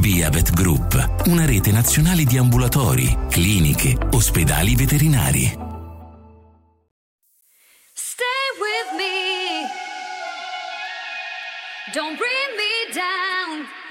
Viavet Group, una rete nazionale di ambulatori, cliniche, ospedali veterinari. Stay with me, don't bring me down.